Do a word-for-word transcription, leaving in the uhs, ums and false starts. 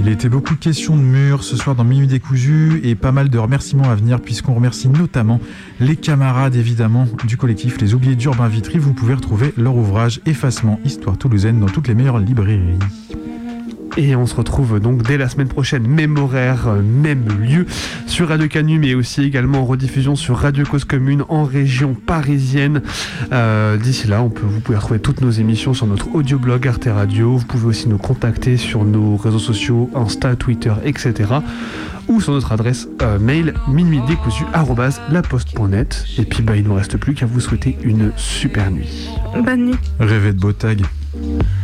Il était beaucoup de questions de murs ce soir dans Minuit décousu et pas mal de remerciements à venir puisqu'on remercie notamment les camarades évidemment du collectif Les Oubliés d'Urbain Vitry. Vous pouvez retrouver leur ouvrage Effacement, Histoire toulousaine dans toutes les meilleures librairies. Et on se retrouve donc dès la semaine prochaine, même horaire, même lieu, sur Radio Canu, mais aussi également en rediffusion sur Radio Cause Commune en région parisienne. Euh, d'ici là, on peut, vous pouvez retrouver toutes nos émissions sur notre audioblog Arte Radio. Vous pouvez aussi nous contacter sur nos réseaux sociaux, Insta, Twitter, et cetera. Ou sur notre adresse euh, mail minuitdécousu arobase laposte point net. Et puis bah, il ne nous reste plus qu'à vous souhaiter une super nuit. Bonne nuit. Rêvez de beau tag.